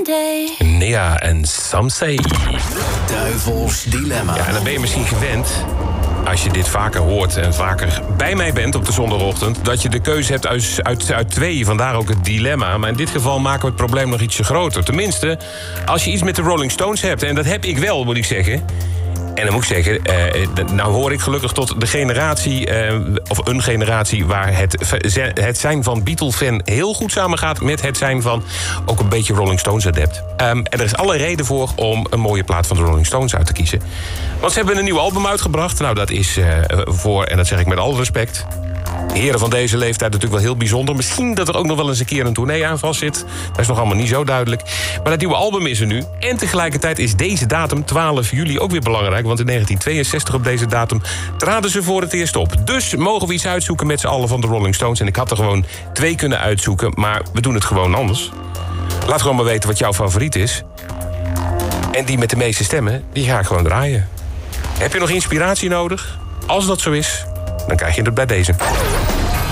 someday. Nia en Some Say. Duivels Dilemma. Ja, en dan ben je misschien gewend, als je dit vaker hoort en vaker bij mij bent op de zondagochtend, dat je de keuze hebt uit twee, vandaar ook het dilemma. Maar in dit geval maken we het probleem nog ietsje groter. Tenminste, als je iets met de Rolling Stones hebt, en dat heb ik wel, moet ik zeggen. En dan moet ik zeggen, nou hoor ik gelukkig tot de generatie, of een generatie, waar het zijn van Beatle-fan heel goed samengaat met het zijn van ook een beetje Rolling Stones-adept. En er is alle reden voor om een mooie plaat van de Rolling Stones uit te kiezen. Want ze hebben een nieuw album uitgebracht. Nou, dat is voor, en dat zeg ik met alle respect, heren van deze leeftijd natuurlijk wel heel bijzonder. Misschien dat er ook nog wel eens een keer een tournee aan vast zit. Dat is nog allemaal niet zo duidelijk. Maar het nieuwe album is er nu. En tegelijkertijd is deze datum, 12 juli, ook weer belangrijk. Want in 1962 op deze datum traden ze voor het eerst op. Dus mogen we iets uitzoeken met z'n allen van de Rolling Stones. En ik had er gewoon 2 kunnen uitzoeken. Maar we doen het gewoon anders. Laat gewoon maar weten wat jouw favoriet is. En die met de meeste stemmen, die ga ik gewoon draaien. Heb je nog inspiratie nodig? Als dat zo is, dan krijg je het bij deze.